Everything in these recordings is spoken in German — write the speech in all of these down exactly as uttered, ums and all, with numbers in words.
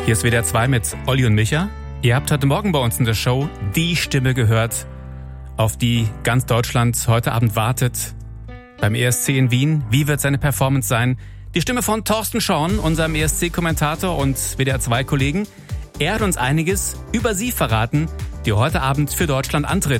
Hier ist W D R zwei mit Olli und Micha. Ihr habt heute Morgen bei uns in der Show die Stimme gehört, auf die ganz Deutschland heute Abend wartet. Beim E S C in Wien. Wie wird seine Performance sein? Die Stimme von Thorsten Schorn, unserem E S C-Kommentator und W D R zwei Kollegen. Er hat uns einiges über sie verraten, die heute Abend für Deutschland antritt.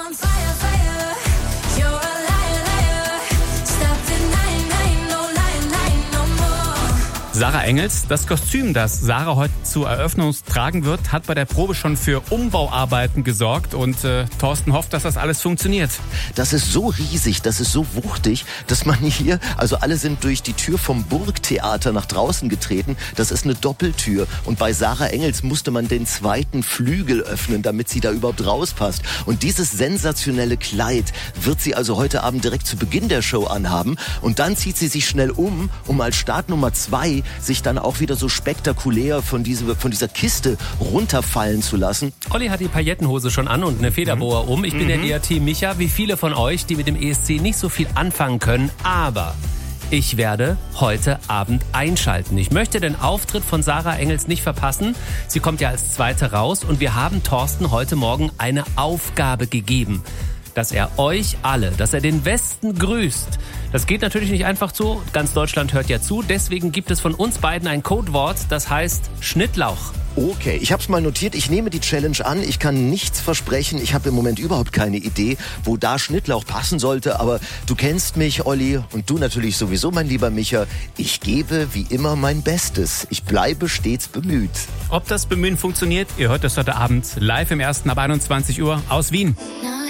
Sarah Engels, das Kostüm, das Sarah heute zur Eröffnung tragen wird, hat bei der Probe schon für Umbauarbeiten gesorgt und äh, Thorsten hofft, dass das alles funktioniert. Das ist so riesig, das ist so wuchtig, dass man hier, also alle sind durch die Tür vom Burgtheater nach draußen getreten. Das ist eine Doppeltür und bei Sarah Engels musste man den zweiten Flügel öffnen, damit sie da überhaupt rauspasst. Und dieses sensationelle Kleid wird sie also heute Abend direkt zu Beginn der Show anhaben und dann zieht sie sich schnell um, um als Startnummer zwei sich dann auch wieder so spektakulär von, diese, von dieser Kiste runterfallen zu lassen. Olli hat die Paillettenhose schon an und eine Federboa mhm. um. Ich bin mhm. ja eher Team Micha, wie viele von euch, die mit dem E S C nicht so viel anfangen können. Aber ich werde heute Abend einschalten. Ich möchte den Auftritt von Sarah Engels nicht verpassen. Sie kommt ja als Zweite raus und wir haben Thorsten heute Morgen eine Aufgabe gegeben, dass er euch alle, dass er den Westen grüßt. Das geht natürlich nicht einfach so, ganz Deutschland hört ja zu, deswegen gibt es von uns beiden ein Codewort, das heißt Schnittlauch. Okay, ich habe es mal notiert, ich nehme die Challenge an, ich kann nichts versprechen, ich habe im Moment überhaupt keine Idee, wo da Schnittlauch passen sollte, aber du kennst mich, Olli, und du natürlich sowieso, mein lieber Micha, ich gebe wie immer mein Bestes, ich bleibe stets bemüht. Ob das Bemühen funktioniert, ihr hört das heute Abend live im Ersten ab einundzwanzig Uhr aus Wien.